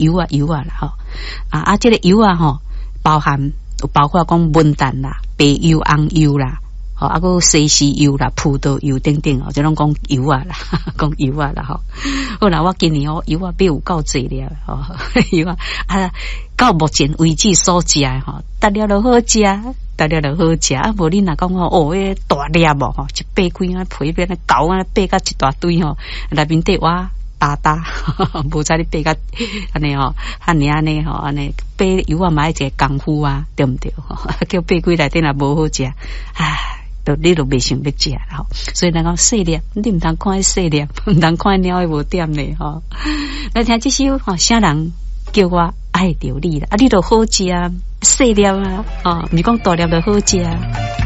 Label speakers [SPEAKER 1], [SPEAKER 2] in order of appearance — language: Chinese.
[SPEAKER 1] 油啊啦吼，这个油啊吼，包括讲文旦啦、白油、红油啦。吼，啊个西施油啦、葡萄油等等哦，就拢讲油啊啦，讲油啊啦吼。好啦，我今年油啊买有够济了吼，油到目前为止所食吼，大了就好食，无你若讲迄大粒吼，一掰开啊皮变啊厚啊，掰甲一大堆吼，内面底哇大，无知你掰甲安尼吼，安尼吼，安尼掰油啊嘛一个功夫啊，对毋对吼？叫掰开内底若无好食，唉。你都袂想要食啦吼，所以咱讲细粒，你毋通看细粒，毋通看鸟的无点呢吼。来听这首吼，啥人叫我爱着你啦？你都好食细粒啊，毋是讲大粒就好食。